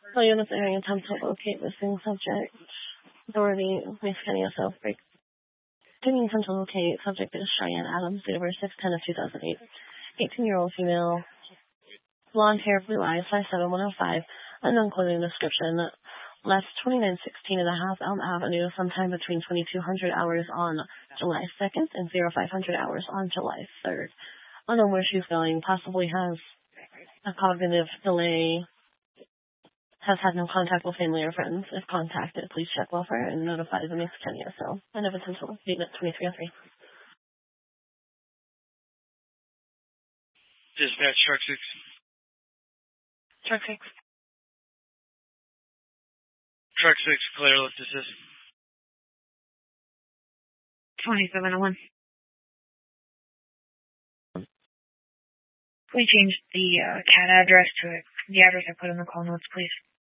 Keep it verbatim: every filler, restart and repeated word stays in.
So units airing attempt to locate missing subject. Authority, Miss Kenya Southbreak. Taking attempt to locate subject is Cheyenne Adams, date of birth six ten of two thousand eight. eighteen-year-old female, blonde hair, blue eyes, size seven, one oh five, unknown clothing description. Left twenty-nine sixteen and a half Elm Avenue sometime between twenty-two hundred hours on July second and five hundred hours on July third. I don't know where she's going. Possibly has a cognitive delay. Has had no contact with family or friends. If contacted, please check welfare and notify the Miss Kenya. So, end of potential statement twenty-three oh three. Dispatch, truck six. Truck six. Truck six, clear, lift assist. twenty-seven oh one. We changed the uh, C A D address to the address I put in the call notes, please.